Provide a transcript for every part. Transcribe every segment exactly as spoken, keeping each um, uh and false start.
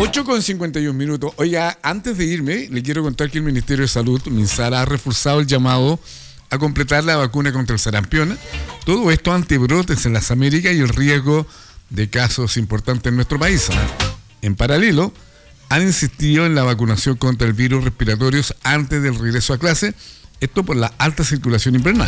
ocho con cincuenta y un minutos. Oiga, antes de irme, le quiero contar que el Ministerio de Salud, MinSal, ha reforzado el llamado a completar la vacuna contra el sarampión. Todo esto ante brotes en las Américas y el riesgo de casos importantes en nuestro país. En paralelo, han insistido en la vacunación contra el virus respiratorios antes del regreso a clase, esto por la alta circulación invernal.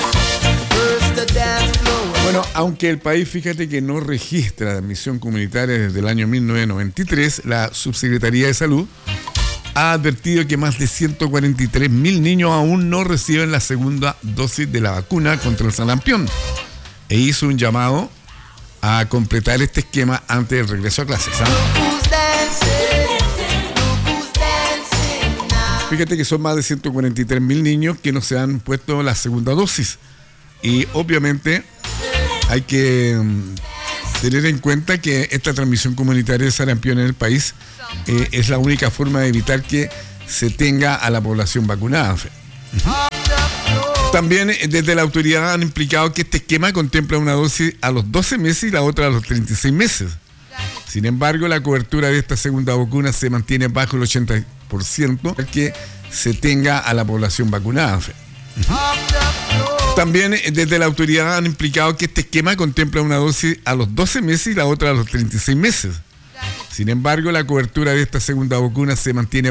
Bueno, aunque el país, fíjate que no registra admisión comunitaria desde el año mil novecientos noventa y tres, la Subsecretaría de Salud ha advertido que más de ciento cuarenta y tres mil niños aún no reciben la segunda dosis de la vacuna contra el sarampión e hizo un llamado a completar este esquema antes del regreso a clases. ¿eh? Fíjate que son más de ciento cuarenta y tres mil niños que no se han puesto la segunda dosis y obviamente hay que um, tener en cuenta que esta transmisión comunitaria de sarampión en el país eh, es la única forma de evitar que se tenga a la población vacunada. También eh, desde la autoridad han implicado que este esquema contempla una dosis a los doce meses y la otra a los treinta y seis meses. Sin embargo, la cobertura de esta segunda vacuna se mantiene bajo el ochenta por ciento para que se tenga a la población vacunada. También desde la autoridad han implicado que este esquema contempla una dosis a los doce meses y la otra a los treinta y seis meses. Sin embargo, la cobertura de esta segunda vacuna se mantiene